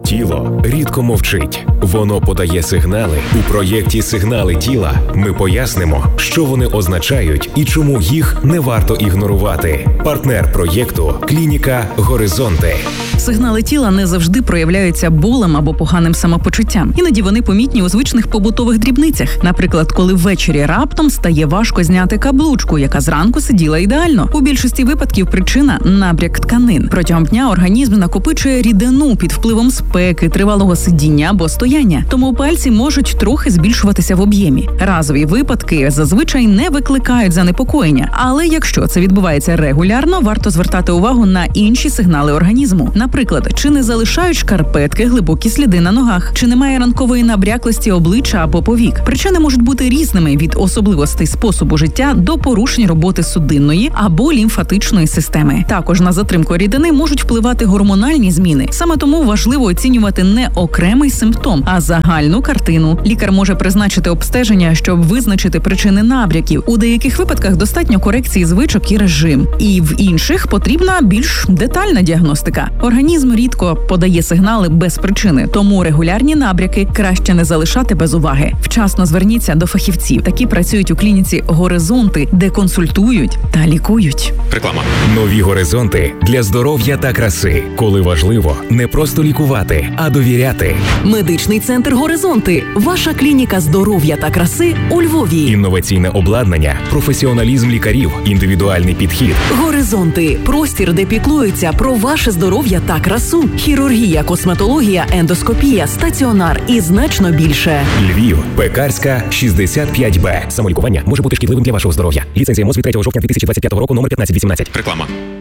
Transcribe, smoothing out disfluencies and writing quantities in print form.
Тіло рідко мовчить. Воно подає сигнали. У проєкті «Сигнали тіла» ми пояснимо, що вони означають і чому їх не варто ігнорувати. Партнер проєкту – клініка «Горизонти». Сигнали тіла не завжди проявляються болем або поганим самопочуттям. Іноді вони помітні у звичних побутових дрібницях. Наприклад, коли ввечері раптом стає важко зняти каблучку, яка зранку сиділа ідеально. У більшості випадків причина – набряк тканин. Протягом дня організм накопичує рідину під впливом спеки, тривалого сидіння або стояння. Тому пальці можуть трохи збільшуватися в об'ємі. Разові випадки зазвичай не викликають занепокоєння. Але якщо це відбувається регулярно, варто звертати увагу на інші сигнали організму. Наприклад, чи не залишають шкарпетки глибокі сліди на ногах, чи немає ранкової набряклості обличчя або повік. Причини можуть бути різними від особливостей способу життя до порушень роботи судинної або лімфатичної системи. Також на затримку рідини можуть впливати гормональні зміни. Саме тому важливо оцінювати не окремий симптом, а загальну картину. Лікар може призначити обстеження, щоб визначити причини набряків. У деяких випадках достатньо корекції звичок і режим. І в інших потрібна більш детальна діагностика. Організм рідко подає сигнали без причини, тому регулярні набряки краще не залишати без уваги. Вчасно зверніться до фахівців. Такі працюють у клініці «Горизонти», де консультують та лікують. Реклама. Нові горизонти для здоров'я та краси. Коли важливо не просто лікувати, а довіряти. Медичний центр «Горизонти» – ваша клініка здоров'я та краси у Львові. Інноваційне обладнання, професіоналізм лікарів, індивідуальний підхід. «Горизонти» – простір, де піклуються про ваше здоров'я та красу. Хірургія, косметологія, ендоскопія, стаціонар і значно більше. Львів, Пекарська, 65Б. Самолікування може бути шкідливим для вашого здоров'я. Ліцензія МОЗ від 3 жовтня 2025 року, номер 1518. Реклама.